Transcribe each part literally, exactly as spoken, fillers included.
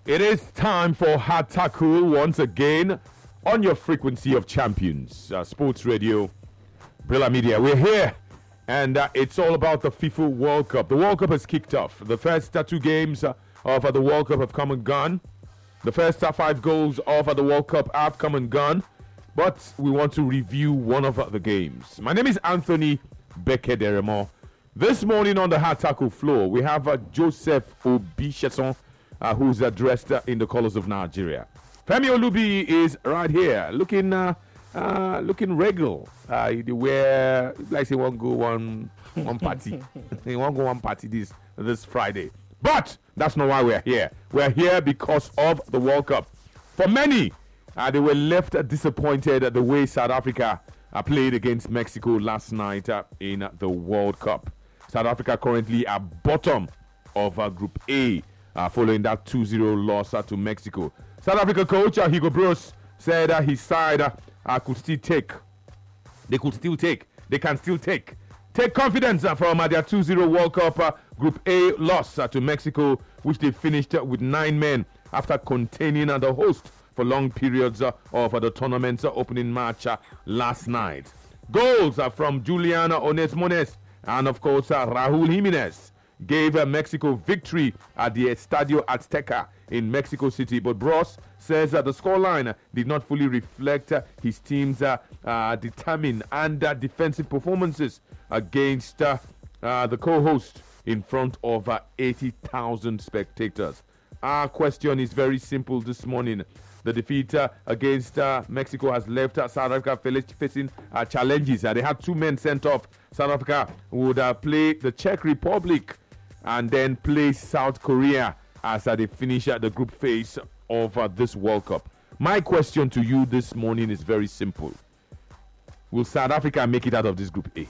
It is time for Hard Tackle once again on your frequency of champions, uh, Sports Radio, Brilla Media. We're here, and uh, it's all about the FIFA World Cup. The World Cup has kicked off. The first uh, two games uh, of uh, the World Cup have come and gone. The first uh, five goals of uh, the World Cup have come and gone. But we want to review one of uh, the games. My name is Anthony Bekederemo. This morning on the Hard Tackle floor, we have uh, Joseph Obisesan, uh, who's uh, dressed uh, in the colors of Nigeria. Femi Olubi is right here, looking uh, uh, looking regal. Uh, he wear like he won't go one one party. He won't go one party this this Friday. But that's not why we're here. We're here because of the World Cup. For many, uh, they were left uh, disappointed at the way South Africa uh, played against Mexico last night uh, in uh, the World Cup. South Africa currently at bottom of uh, Group A uh, following that two zero loss uh, to Mexico. South Africa coach uh, Hugo Broos said uh, his side uh, uh, could still take. They could still take. They can still take. Take confidence uh, from uh, their two zero World Cup uh, Group A loss uh, to Mexico, which they finished uh, with nine men after containing uh, the host for long periods uh, of uh, the tournament's uh, opening match uh, last night. Goals uh, from Juliana Onesmones and, of course, uh, Raúl Jiménez gave uh, Mexico victory at the Estadio Azteca in Mexico City. But Broos says uh, the scoreline uh, did not fully reflect uh, his team's uh, uh, determined and uh, defensive performances against uh, uh, the co-host in front of uh, eighty thousand spectators. Our question is very simple this morning. The defeat uh, against uh, Mexico has left uh, South Africa facing uh, challenges. Uh, they had two men sent off. South Africa would uh, play the Czech Republic and then play South Korea as uh, they finish uh, the group phase of uh, this World Cup. My question to you this morning is very simple. Will South Africa make it out of this Group A?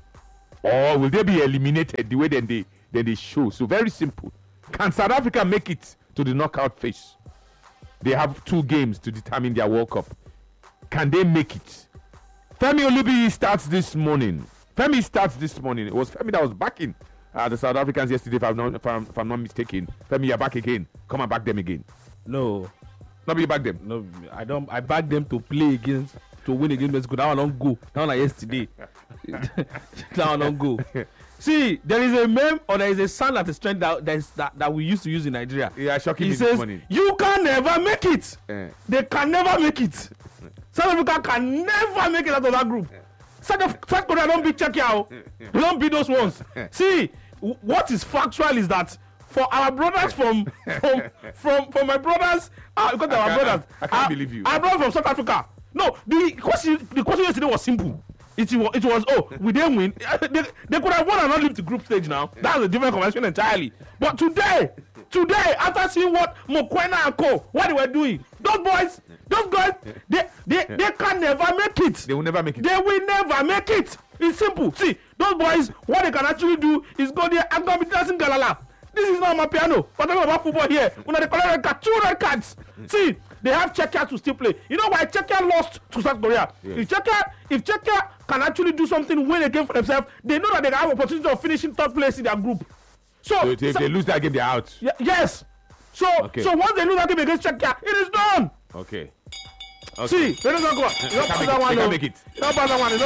Or will they be eliminated the way that they, that they show? So very simple. Can South Africa make it to the knockout phase? They have two games to determine their World Cup. Can they make it? Femi Olubi starts this morning. Femi starts this morning. It was Femi that was backing uh, the South Africans yesterday, if I'm, not, if, I'm, if I'm not mistaken. Femi, you're back again. Come and back them again. No. Not be back them. No, I don't. I back them to play against, to win against Mexico. That one don't go. That one like yesterday. That one don't go. See, there is a meme or there is a sound that is trend that, that, is, that, that we used to use in Nigeria. Yeah, shocking. He says, you can never make it. Eh. They can never make it. South Africa can never make it out of that group. South South Korea don't beat Czechia. They don't beat those ones. See, w- what is factual is that for our brothers from from from, from my brothers, uh, because I our brothers, I, I can't uh, believe you. Our brothers from South Africa. No, the question the question yesterday was simple. It was, it was oh, we didn't win. They, they could have won and not leave the group stage now. That's a different conversation entirely. But today, today, after seeing what Mokoena and Co, what they were doing, those boys, those guys, they, they, they can never make it. They will never make it. They will never make it. It's simple. See, those boys, what they can actually do is go there and go be dancing galala. This is not my piano. We're talking about football here. When they collect red card, two red cards. See, they have Czechia to still play. You know why Czechia lost to South Korea? Yes. If Czechia, if Czechia can actually do something, win a game for themselves, they know that they have opportunity of finishing third place in their group. So, so if so, they lose that game, they're out. Yeah, yes. So, okay. so once they lose that game against Czechia, it is done. Okay. Okay. See, let us not go. You don't pass that one. They can make it. You don't pass that one.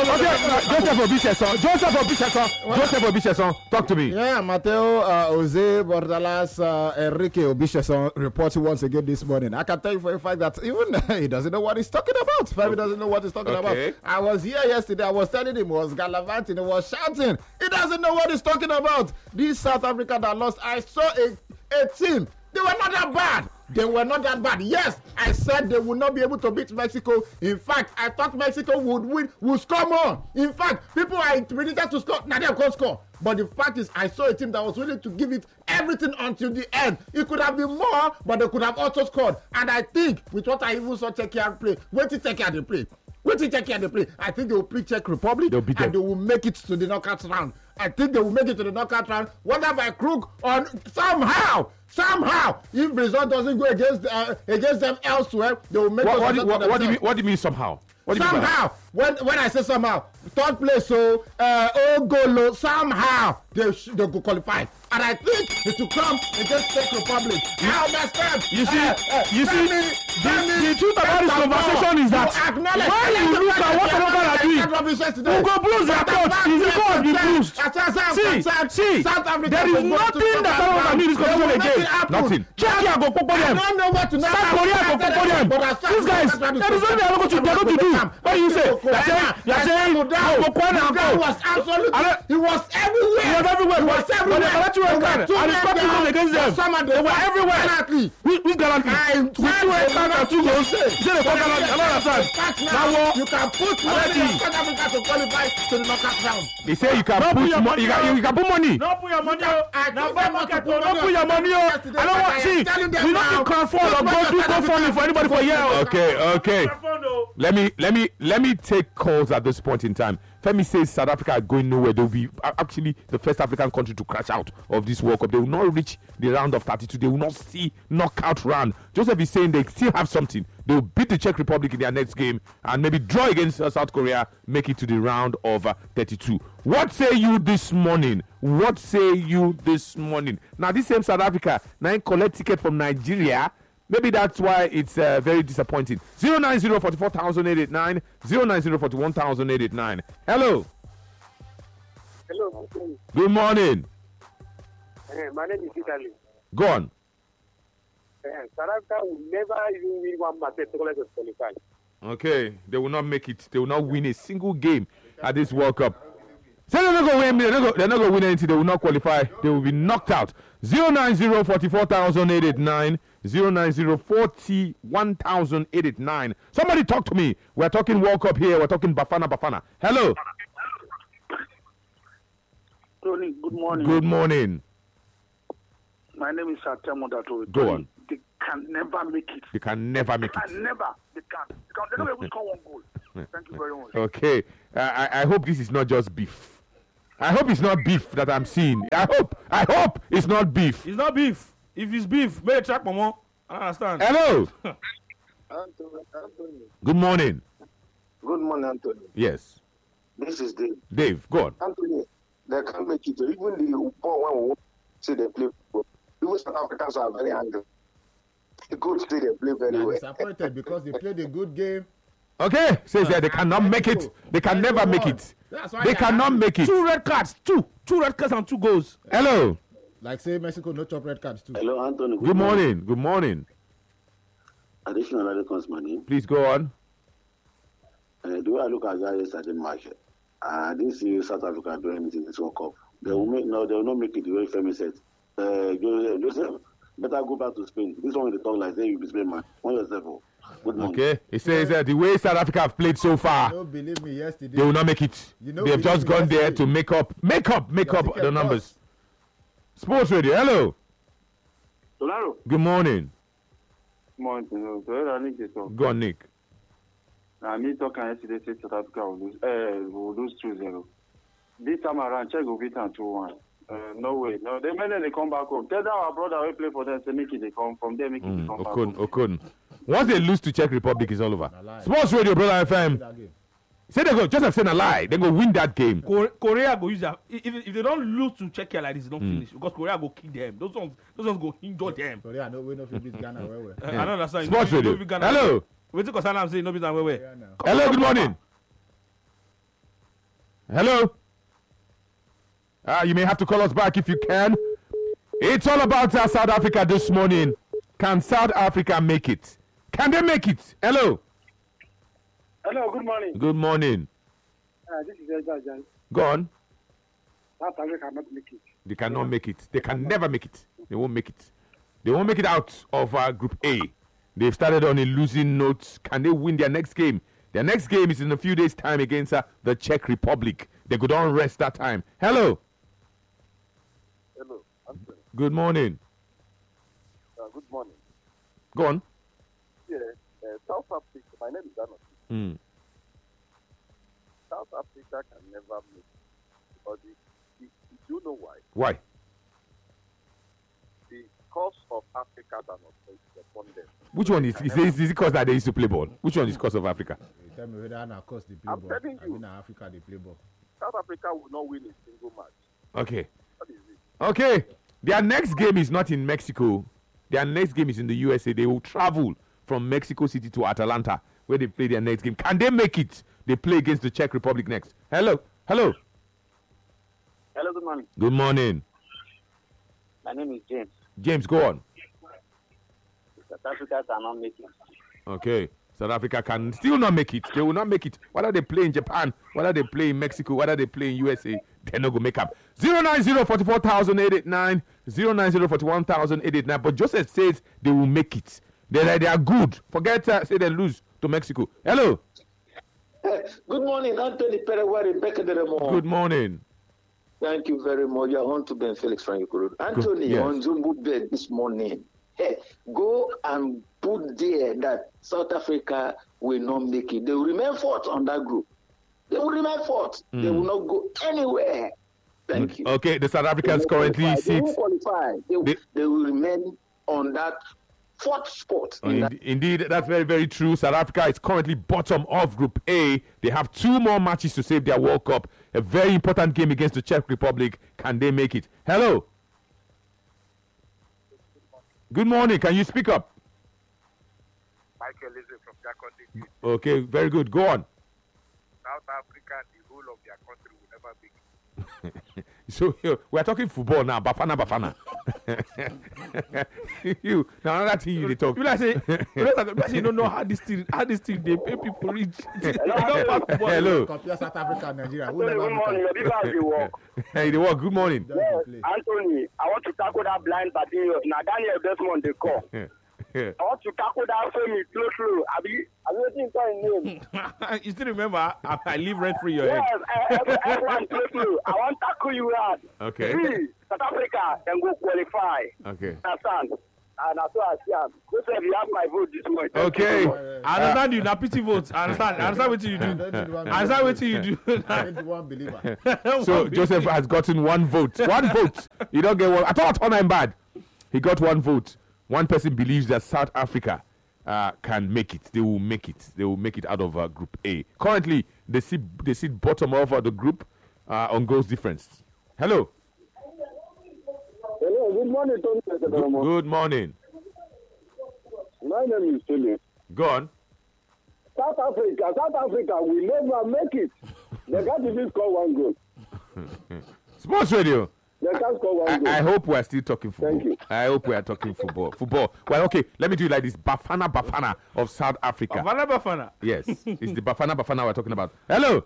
Okay, Joseph Obisesan. Joseph Obisesan. Joseph Obisesan. Talk to me. Yeah, Mateo uh, Jose Bordalas uh, Enrique Obisesan reporting once again this morning. I can tell you for a fact that even he doesn't know what he's talking about. Fabio doesn't know what he's talking okay. about. I was here yesterday. I was telling him, he was gallivanting, he was shouting. He doesn't know what he's talking about. This South Africa that lost, I saw a, a team. They were not that bad. They were not that bad. Yes, I said they would not be able to beat Mexico. In fact, I thought Mexico would win, would score more. In fact, people are predicted to score. Now they could score. But the fact is, I saw a team that was willing to give it everything until the end. It could have been more, but they could have also scored. And I think, with what I even saw Czechia play, wait till Czechia they play. Wait till Czechia they play. I think they will play Czech Republic They'll beat and them. they will make it to the knockout round. I think they will make it to the knockout round, whether by crook or somehow. Somehow, if the result doesn't go against uh, against them elsewhere, they will make What, us what, not what, what, do you mean, themselves. what do you mean somehow? What do you mean by Somehow, when when I say somehow, third place, so uh, oh goal, somehow they sh- they go qualify, and I think it will come against Czech Republic. I understand. You see, uh, uh, you see, Femi, the, Femi, the truth about this conversation is that acknowledge- when you look at what Senegal are doing, who go bruise their coach, his ego has been bruised. See, see, South Africa there is nothing that South Africa need this competition again. Nothing. Czechia go popo them. I don't know what to now. South Korea go popo them. These guys, there is nothing they are going to, they are going to do. What do you say? You are saying, you are saying, go Kwana and He go. was absolutely, And- he was everywhere. He was everywhere. He But was but everywhere. they collect you There one were card, two and the men stop there. people against them. Some of They were everywhere. Penalty. Which which guarantee? I With two red cards and two goals. You say they call guarantee. I don't understand. Now, Now, you can put money Already. in South Africa to qualify to the knockout round. They say you can Don't put put your mo- money you can, out. you can put money. Don't put your money out. I Now told buy them not to market. put Don't money put your on money out. yesterday, I don't but want I see. am telling them We now, don't crowdfund or don't go put do your GoFundMe for anybody for here. Okay, okay. Let me let me let me take calls at this point in time. Femi says South Africa are going nowhere. They'll be a- actually the first African country to crash out of this World Cup. They will not reach the round of thirty-two. They will not see knockout round. Joseph is saying they still have something. They will beat the Czech Republic in their next game and maybe draw against uh, South Korea, make it to the round of uh, thirty-two. What say you this morning? What say you this morning? Now this same South Africa now collect ticket from Nigeria. Maybe that's why it's uh, very disappointing. zero nine zero four four thousand eight eight nine, zero nine zero four one thousand eight eight nine. Hello. Hello. Good morning. Uh, my name is Italy. Go on. Uh, South Africa will never even win one match to qualify. Okay, they will not make it. They will not win a single game at this World Cup. So they're not going to win. They're not going, they're not going to win anything. They will not qualify. They will be knocked out. zero nine zero four four thousand eight eight nine, zero nine zero four one thousand eight eight nine. Somebody talk to me. We're talking World Cup here. We're talking Bafana Bafana. Hello. Tony, good morning. Good morning. My name is Satemo Dato. Go on. They can never make it. They can never make Can it. never. They can. They can. They don't even score one goal. Thank you very much. Okay. Uh, I, I hope this is not just beef. I hope it's not beef that I'm seeing. I hope. I hope it's not beef. It's not beef. If it's beef, may track mama. I understand. Hello. Anthony, Anthony. Good morning. Good morning, Anthony. Yes. This is Dave. Dave, go on. Anthony, they can't make it. Even the poor one will say they play football. Even South Africans are very angry. The coach say they play very They're well. disappointed because they played a good game. Okay. Says that they cannot make it. They can never make it. That's why They they're cannot happy. make it. Two red cards. Two. Two red cards and two goals. Hello. Like say Mexico no chop red cards too. Hello, Anthony. Good morning. Good morning. Additional Radicals, my name. Please go on. Uh, the way I look at that yesterday match, uh, I didn't see South Africa do anything in this World Cup. They will make no, they will not make it the way Femi said. Uh, Joseph, Joseph, better go back to Spain. This one with the talk like say you be Spain man. Want yourself. Oh. Good morning. Okay. He says that the way South Africa have played so far, Don't believe me yesterday. they will not make it. You know, They've we just used gone there yesterday. to make up, make up, make Your up ticket the numbers. lost. Sports Radio. Hello. Solaro. Good morning. Morning. So I need to talk. Go on, Nick. I me talk yesterday say South Africa will lose. Uh, will lose two zero. This time around, Czech will beat them two one. Uh, no way. No, they may they come back home. Tell that our brother will play for them. Say make it they come from there. Make it they Mm, come back Okun, home. Okun. Once they lose to Czech Republic, it's all over. lie. Sports Radio, brother F M. That game. Say they go, just have said a lie. They go win that game. Kore- Korea go use their if, if they don't lose to Czechia like this, they don't finish because Korea go kill them. Those ones, those ones go injure them. Sorry, I know we know if we beat Ghana well well. Uh, I don't understand. Sports You know- Radio. you know if you Ghana- Hello. Wetin concern am say no be that way way. Yeah, now. Hello, good morning. Hello. Uh, you may have to call us back if you can. It's all about uh, South Africa this morning. Can South Africa make it? Can they make it? Hello. Hello. Good morning. Good morning. Uh, this is Ejajan. Go on. South Africa cannot make it. They cannot make it. They can never make it. They won't make it. They won't make it out of uh, Group A. They've started on a losing note. Can they win their next game? Their next game is in a few days' time against uh, the Czech Republic. They could all rest that time. Hello. Hello, Anthony. Good morning. Uh, good morning. Go on. Yeah, uh, South Africa. My name is Arnold. Mm. South Africa can never make it. Because it, it, it, do you know why? Why? The cause of Africa that not upon them. Which one is is, is, is it because that they used to play ball? Which one is cause of Africa? tell me whether na course they play I'm ball. telling I you. mean, Africa they play ball. South Africa will not win a single match. Okay. What is it? Okay. Their next game is not in Mexico. Their next game is in the U S A. They will travel from Mexico City to Atlanta, where they play their next game. Can they make it? They play against the Czech Republic next. Hello. Hello. Hello, good morning. Good morning. My name is James. James, go on. South Africa cannot make it. Okay. South Africa can still not make it. They will not make it. Whether they play in Japan, whether they play in Mexico, whether they play in U S A, they're not going to make up. zero nine zero four four thousand eight eight nine, zero nine zero four one thousand eight eight nine. But Joseph says they will make it. They, they are good. Forget, uh, say they lose to Mexico. Hello. Good morning, Anthony Perewa, Rebecca Deremo. Good morning. Thank you very much. You're on to Ben Felix Frank Ikorodu. Anthony, yes. on Zumbu bed this morning, hey, go and put there that South Africa will not make it. They will remain fourth on that group. They will remain fourth. Mm. They will not go anywhere. Thank you. Okay, the South Africans currently sit. They will qualify. They, they, they will remain on that fourth spot. In in that. Indeed, that's very, very true. South Africa is currently bottom of Group A. They have two more matches to save their World Cup. A very important game against the Czech Republic. Can they make it? Hello. Good morning. Can you speak up? Michael Lizzie from Jakarta. Okay, very good. Go on. South Africa, the whole of their country will never make it. So uh, we're talking football now. Bafana, Bafana. you now another thing you dey talk. You like say, you like say you don't know how this thing, how this thing they pay people reach. Hello. Compare South Africa and Nigeria. Who Anthony, never good make morning. it? Your people have the work. Hey, the work. Good morning. Don't Yes, play. Anthony, I want to tackle that blind patriots. Now, Daniel Desmond, they call. I want to tackle that Femi slow slow. I be, I don't think his name. You still remember? I, I live rent free your Yes, head. everyone slow slow. I want to tackle you hard. Okay. See, South Africa can go qualify. Okay. Understand? And that's what I see. am. Joseph, you have my vote this morning. Thank Okay. you so much. I understand you. Now pity votes. I understand. I understand what you I do. don't need one I understand what you do. I need one believer. So Joseph has gotten one vote. One vote. You don't get one. I thought I'm bad. He got one vote. One person believes that South Africa uh, can make it. They will make it. They will make it out of uh, Group A. Currently, they sit they sit bottom of uh, the group uh, on goals difference. Hello. Hello, good morning, Tony. Good, good morning. My name is Philip. Go on. South Africa, South Africa will never make it. They can't even score one goal. Sports Radio. They can't score one I, goal. I hope we are still talking football. Thank you. I hope we are talking football. Football. Well, okay. Let me do it like this. Bafana Bafana of South Africa. Bafana Bafana. Yes, it's the Bafana Bafana we're talking about. Hello.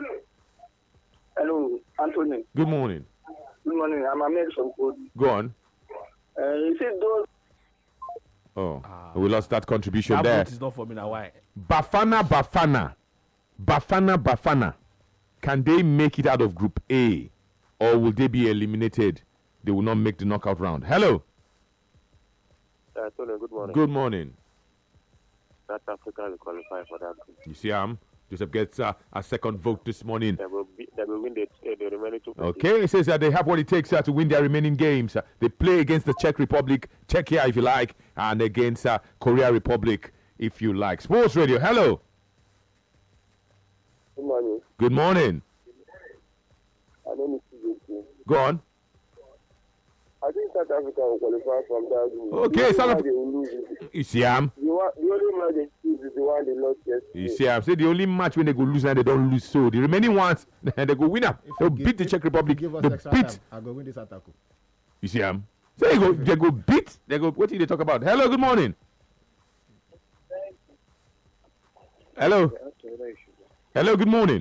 Hello, Anthony. Good morning. Good morning. I'm Ahmed from Code. Go on. Uh, you see those. Oh, we lost that contribution That there. vote is not for me now. Why? Bafana Bafana. Bafana Bafana. Can they make it out of Group A? Or will they be eliminated? They will not make the knockout round. Hello. Uh, Tony, good morning. Good morning. South Africa will qualify for that. You see, um, Joseph gets uh, a second vote this morning. They will, be, they will win the, uh, the remaining two. Okay, it says that they have what it takes uh, to win their remaining games. Uh, they play against the Czech Republic, Czechia if you like, and against uh, Korea Republic if you like. Sports Radio, hello. Good morning. Good morning. My name is T J. Go on. I think South Africa will qualify from that group. Okay, South Africa. Af- You see, um, the, one, the only match they choose is the one they lost yesterday. you see, I'm saying the only match when they go lose now they don't lose. So the remaining ones they go win up. If They'll you beat give- the if- Czech if you Republic. give us They extra beat. time, I'll go win this attack. You see, um, so they go, they go beat. They go. What did they talk about? Hello, good morning. Hello. Hello, good morning.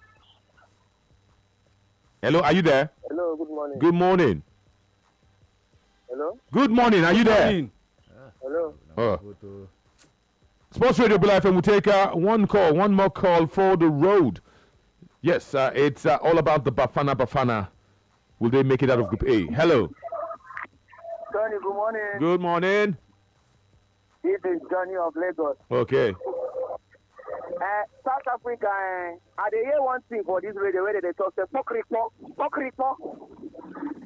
Hello, are you there? Hello, good morning. Good morning. Hello? Good morning. Are you there? Hello? Oh. Sports Radio Bill F M will take uh, one call, one more call for the road. Yes, uh, it's uh, all about the Bafana Bafana. Will they make it out of Group A? Hello. Johnny, good morning. Good morning. This is Johnny of Lagos. Okay. Uh, South Africa, uh, I dey hear one thing for this radio where they talk say pokri pok, pokri pok.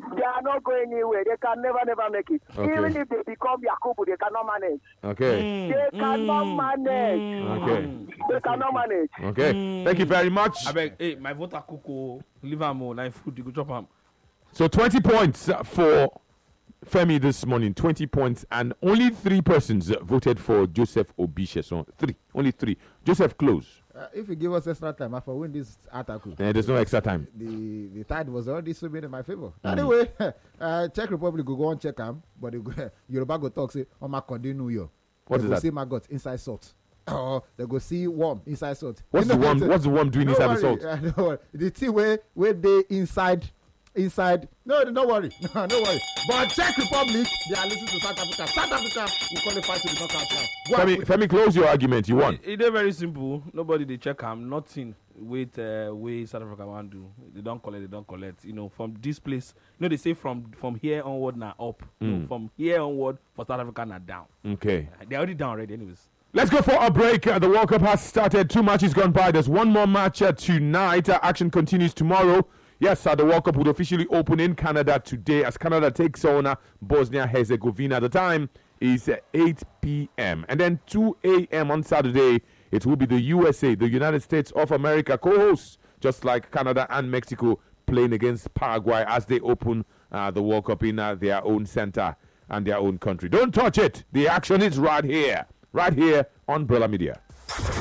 They are not going anywhere. They can never, never make it. Okay. Even if they become Yakubu, they cannot manage. Okay. Mm, They cannot mm, manage. mm. Okay. They cannot manage. Okay. Mm. Thank you very much. I beg, hey, my voter cook, leave am o, na food you go chop am. So twenty points for Femi this morning. twenty points, and only three persons voted for Joseph Obisheson. Three. Only three. Joseph Close. Uh, if you give us extra time, I will win this attack. Eh, there's no extra time. The the tide was already swimming in my favor. Mm. Anyway, uh, Czech Republic go go on check am, but they go, Yoruba go talk say, "Oh my continue yo." What they is go that? See maggot inside salt. Oh, they go see worm inside salt. What's You the know worm? what? What's the worm doing No inside the worry, salt? uh, no worry. The thing where where they inside. Inside, no, don't worry, no, don't worry. But Czech Republic, they are listening to South Africa. South Africa will qualify to the knockout round. Go Femi, and put- Femi, close your argument. You won. It is very simple. Nobody they check am. Nothing. Wait, uh, way South Africa want do. They don't collect. They don't collect. You know, from this place. You know, they say from from here onward now up. You know, Mm. from here onward for South Africa now down. Okay. Uh, They're already down already, anyways. Let's go for a break. Uh, the World Cup has started. Two matches gone by. There's one more match uh, tonight. Uh, action continues tomorrow. Yes, uh, the World Cup would officially open in Canada today as Canada takes on uh, Bosnia-Herzegovina. The time is uh, eight p.m. And then two a.m. on Saturday, it will be the U S A, the United States of America, co-hosts, just like Canada and Mexico, playing against Paraguay as they open uh, the World Cup in uh, their own center and their own country. Don't touch it. The action is right here. Right here on Umbrella Media.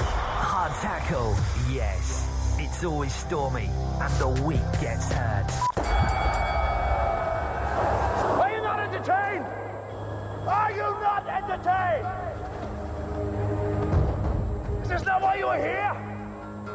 Hard tackle, yes. It's always stormy, and the weak gets hurt.